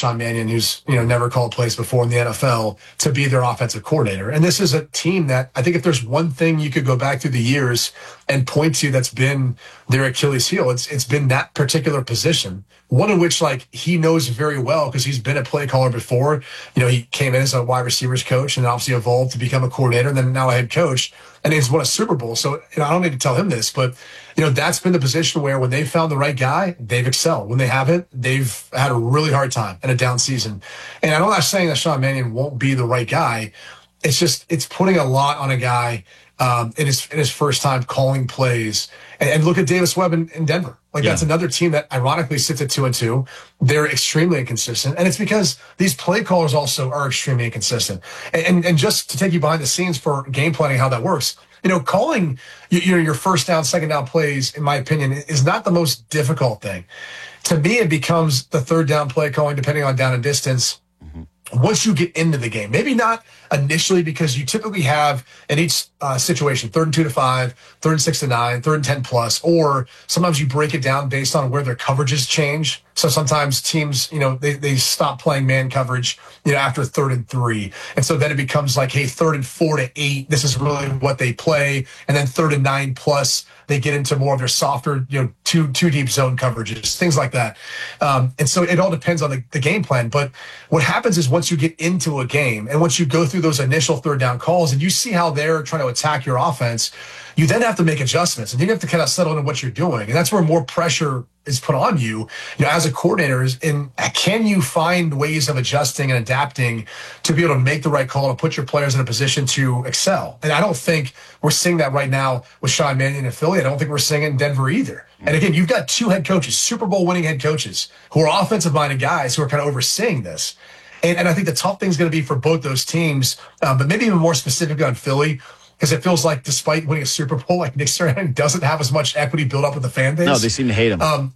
Sean Mannion, who's, never called plays before in the NFL, to be their offensive coordinator. And this is a team that I think if there's one thing you could go back through the years and point to that's been their Achilles heel, it's been that particular position. One in which, he knows very well because he's been a play caller before. He came in as a wide receivers coach and obviously evolved to become a coordinator and then now a head coach. And he's won a Super Bowl. So I don't need to tell him this, but, that's been the position where when they found the right guy, they've excelled. When they haven't, they've had a really hard time in a down season. And I'm not saying that Sean Mannion won't be the right guy. It's just, it's putting a lot on a guy in his first time calling plays. And look at Davis Webb in Denver. That's another team that ironically sits at 2-2. They're extremely inconsistent. And it's because these play callers also are extremely inconsistent. And just to take you behind the scenes for game planning, how that works, calling your first down, second down plays, in my opinion, is not the most difficult thing. To me, it becomes the third down play calling, depending on down and distance. Once you get into the game, maybe not initially, because you typically have in each situation 3rd and 2 to 5, 3rd and 6 to 9, 3rd and 10 plus, or sometimes you break it down based on where their coverages change. So sometimes teams, they stop playing man coverage, after 3rd and 3. And so then it becomes like, hey, 3rd and 4 to 8, this is really what they play. And then 3rd and 9 plus, they get into more of their softer, two deep zone coverages, things like that. And so it all depends on the game plan. But what happens is once you get into a game and once you go through those initial third down calls and you see how they're trying to attack your offense, you then have to make adjustments and you have to kind of settle into what you're doing. And that's where more pressure is put on you, as a coordinator, can you find ways of adjusting and adapting to be able to make the right call to put your players in a position to excel? And I don't think we're seeing that right now with Sean Mannion in Philly. I don't think we're seeing it in Denver either. And again, you've got two head coaches, Super Bowl winning head coaches, who are offensive-minded guys who are kind of overseeing this. And I think the tough thing is going to be for both those teams, but maybe even more specifically on Philly, because it feels like despite winning a Super Bowl, Nick Sirianni doesn't have as much equity built up with the fan base. No, they seem to hate him.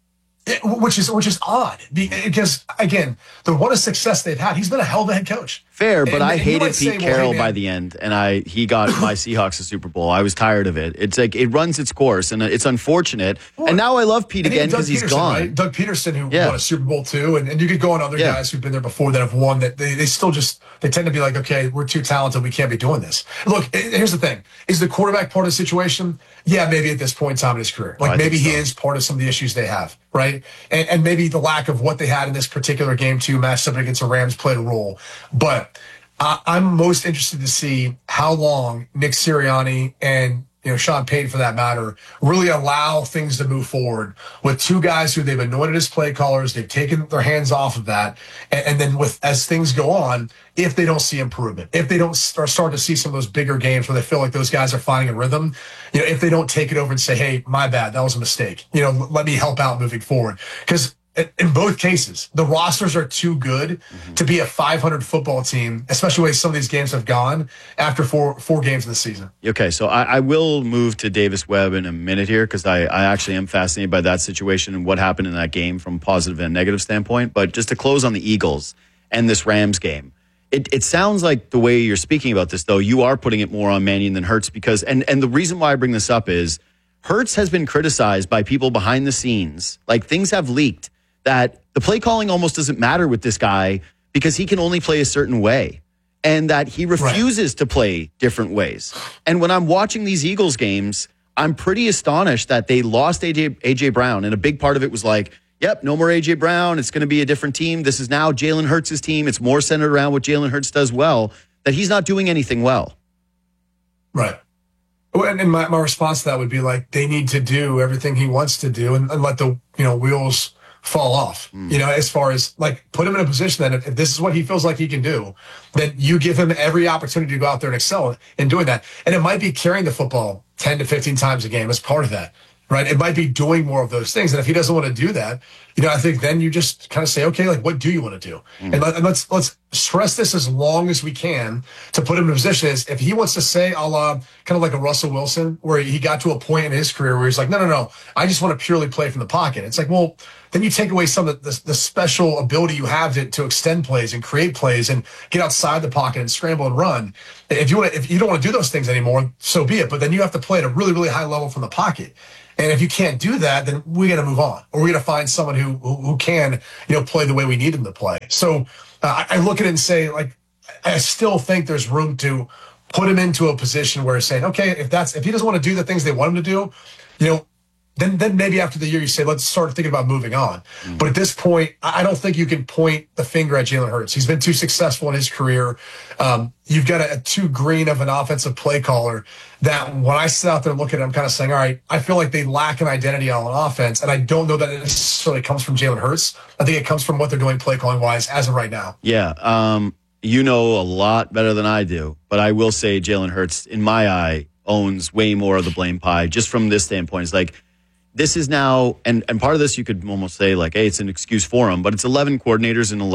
Which is odd because, again, the run of success they've had, he's been a hell of a head coach. Fair, but I hated Pete Carroll by the end, and he got my Seahawks a Super Bowl. I was tired of it. It's like it runs its course, and it's unfortunate. And now I love Pete again because he's gone. Right? Doug Peterson, who won a Super Bowl too, and you could go on other guys who've been there before that have won. That they still they tend to be like, okay, we're too talented, we can't be doing this. Look, here's the thing: is the quarterback part of the situation? Yeah, maybe at this point in time in his career, maybe he is part of some of the issues they have, right? And maybe the lack of what they had in this particular game too, matched up against the Rams, played a role, but. I'm most interested to see how long Nick Sirianni and Sean Payton, for that matter, really allow things to move forward with two guys who they've anointed as play callers. They've taken their hands off of that, and then as things go on, if they don't see improvement, if they don't start to see some of those bigger games where they feel like those guys are finding a rhythm, if they don't take it over and say, "Hey, my bad, that was a mistake," let me help out moving forward, because. In both cases, the rosters are too good to be a 500 football team, especially the way some of these games have gone after four games in the season. Okay, so I will move to Davis Webb in a minute here because I actually am fascinated by that situation and what happened in that game from a positive and negative standpoint. But just to close on the Eagles and this Rams game, it sounds like the way you're speaking about this, though, you are putting it more on Mannion than Hurts because, and the reason why I bring this up is Hurts has been criticized by people behind the scenes. Like things have leaked. That the play calling almost doesn't matter with this guy because he can only play a certain way and that he refuses to play different ways. And when I'm watching these Eagles games, I'm pretty astonished that they lost A.J. Brown. And a big part of it was like, yep, no more A.J. Brown. It's going to be a different team. This is now Jalen Hurts' team. It's more centered around what Jalen Hurts does well, that he's not doing anything well. Right. And my response to that would be like, they need to do everything he wants to do and let the wheels fall off, as far as put him in a position that if this is what he feels like he can do, then you give him every opportunity to go out there and excel in doing that. And it might be carrying the football 10 to 15 times a game as part of that, right? It might be doing more of those things. And if he doesn't want to do that, I think then you just kind of say, okay, what do you want to do? And let's stress this as long as we can to put him in a position is if he wants to say, kind of like a Russell Wilson, where he got to a point in his career where he's like, no, I just want to purely play from the pocket. It's like, well, then you take away some of the special ability you have to extend plays and create plays and get outside the pocket and scramble and run. If you don't want to do those things anymore, so be it. But then you have to play at a really, really high level from the pocket. And if you can't do that, then we got to move on, or we got to find someone who can, play the way we need him to play. So I look at it and say, like, I still think there's room to put him into a position where saying, okay, if he doesn't want to do the things they want him to do, then maybe after the year you say, let's start thinking about moving on. But at this point, I don't think you can point the finger at Jalen Hurts. He's been too successful in his career. You've got a too green of an offensive play caller that when I sit out there and look at it, I'm kind of saying, all right, I feel like they lack an identity on offense, and I don't know that it necessarily comes from Jalen Hurts. I think it comes from what they're doing play calling wise as of right now. Yeah, you know a lot better than I do, but I will say Jalen Hurts, in my eye, owns way more of the blame pie just from this standpoint. It's like, this is now, and part of this you could almost say like, hey, it's an excuse for him, but it's 11 coordinators in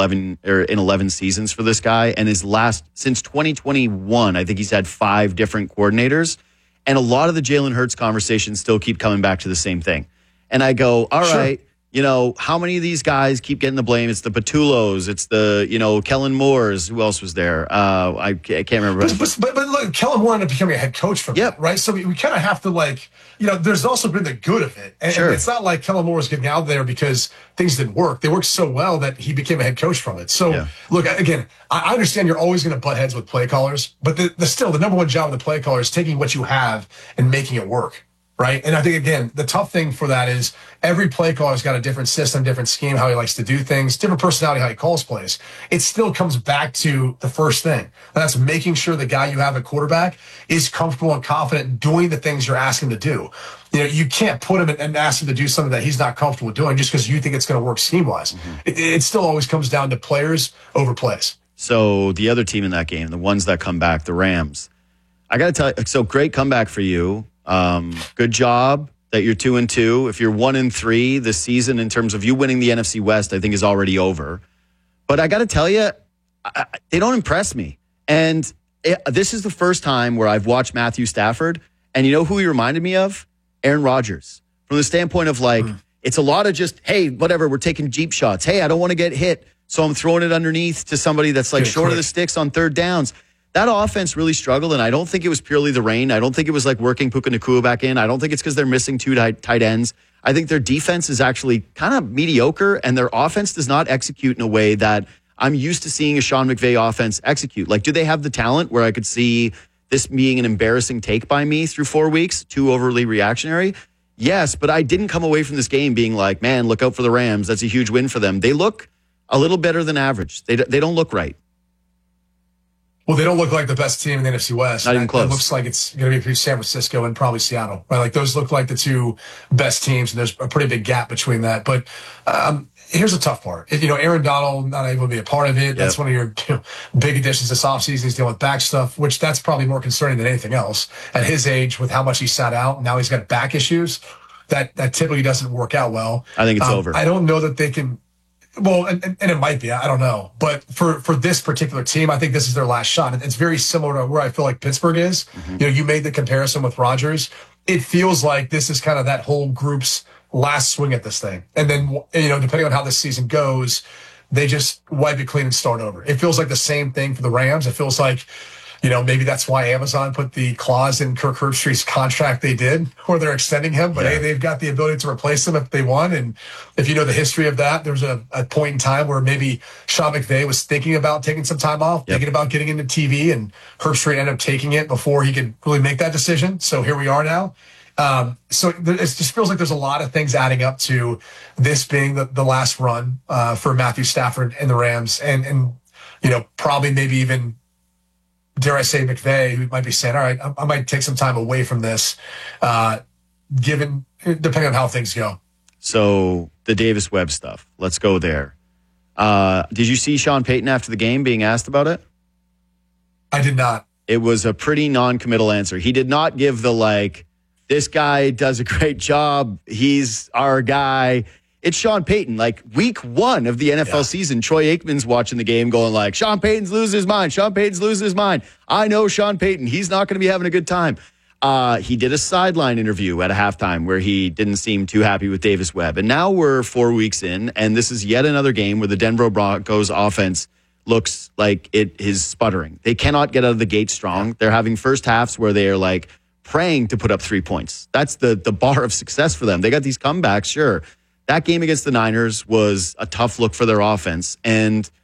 11 seasons for this guy, and since 2021, I think he's had 5 different coordinators, and a lot of the Jalen Hurts conversations still keep coming back to the same thing. And I go, all right, how many of these guys keep getting the blame? It's the Patullos, it's the, Kellen Moores. Who else was there? I can't remember. But look, Kellen Moore ended up becoming a head coach from that, right? So we kind of have to there's also been the good of it. And it's not like Kellen Moore was getting out there because things didn't work. They worked so well that he became a head coach from it. So look, again, I understand you're always going to butt heads with play callers, but the number one job of the play caller is taking what you have and making it work. Right. And I think, again, the tough thing for that is every play caller's got a different system, different scheme, how he likes to do things, different personality, how he calls plays. It still comes back to the first thing. And that's making sure the guy you have at quarterback is comfortable and confident doing the things you're asking him to do. You can't put him and ask him to do something that he's not comfortable doing just because you think it's going to work scheme-wise. Mm-hmm. It still always comes down to players over plays. So the other team in that game, the ones that come back, the Rams, I got to tell you, so great comeback for you. Good job that you're 2-2. If you're 1-3 this season, in terms of you winning the NFC West, I think is already over. But I got to tell you, they don't impress me. And this is the first time where I've watched Matthew Stafford, and you know who he reminded me of? Aaron Rodgers. From the standpoint of it's a lot of just, hey, whatever, we're taking Jeep shots. Hey, I don't want to get hit, so I'm throwing it underneath to somebody that's short of the sticks on third downs. That offense really struggled, and I don't think it was purely the rain. I don't think it was like working Puka Nacua back in. I don't think it's because they're missing 2 tight ends. I think their defense is actually kind of mediocre, and their offense does not execute in a way that I'm used to seeing a Sean McVay offense execute. Like, do they have the talent where I could see this being an embarrassing take by me through 4 weeks, too overly reactionary? Yes, but I didn't come away from this game being like, man, look out for the Rams. That's a huge win for them. They look a little better than average. They don't look right. Well, they don't look like the best team in the NFC West. Not even close. It looks like it's going to be between San Francisco and probably Seattle. Right? Like, those look like the 2 best teams, and there's a pretty big gap between that. But here's the tough part. Aaron Donald not able to be a part of it. That's one of your big additions this offseason. He's dealing with back stuff, which that's probably more concerning than anything else. At his age, with how much he sat out, now he's got back issues. That typically doesn't work out well. I think it's over. I don't know that they can. Well, and it might be. I don't know. But for this particular team, I think this is their last shot. It's very similar to where I feel like Pittsburgh is. Mm-hmm. You made the comparison with Rodgers. It feels like this is kind of that whole group's last swing at this thing. And then, depending on how this season goes, they just wipe it clean and start over. It feels like the same thing for the Rams. It feels like, maybe that's why Amazon put the clause in Kirk Herbstreit's contract they did, where they're extending him. But hey, they've got the ability to replace him if they want. And if you know the history of that, there was a point in time where maybe Sean McVay was thinking about taking some time off, thinking about getting into TV, and Herbstreit ended up taking it before he could really make that decision. So here we are now. So it just feels like there's a lot of things adding up to this being the last run for Matthew Stafford and the Rams. And probably maybe even, dare I say, McVay, who might be saying, all right, I might take some time away from this, depending on how things go. So the Davis Webb stuff, let's go there. Did you see Sean Payton after the game being asked about it? I did not. It was a pretty non-committal answer. He did not give the this guy does a great job, he's our guy. It's Sean Payton. Week 1 of the NFL season, Troy Aikman's watching the game going Sean Payton's losing his mind. Sean Payton's losing his mind. I know Sean Payton. He's not going to be having a good time. He did a sideline interview at a halftime where he didn't seem too happy with Davis Webb. And now we're 4 weeks in, and this is yet another game where the Denver Broncos offense looks like it is sputtering. They cannot get out of the gate strong. They're having first halves where they are praying to put up 3 points. That's the bar of success for them. They got these comebacks, sure. That game against the Niners was a tough look for their offense. And